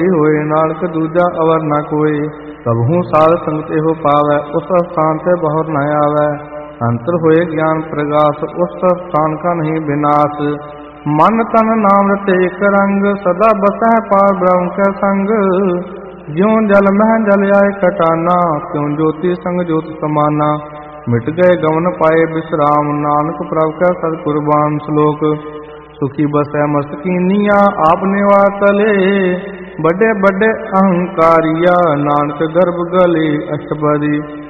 होए नानक दूजा अवर न कोय। कबहू साध संगत एहो पावै, उस स्थान ते बहुर न आवै। अंतर होए ज्ञान प्रगास, उस स्थान का नहीं विनाश। मन तन नाम रते एक रंग, सदा बसै पार ब्रह्म कै संग। ज्यों जल मह जल आए कटाना, त्यों ज्योति संग ज्योत समाना। मिट गए गमन पाए विश्राम, नानक प्रभ कै सतकुरबान। श्लोक। सुखी बसै मस्तकीनिया, आपने वातले। बड़े बड़े अहंकारिया, नानक गर्भ गले अष्टपदी।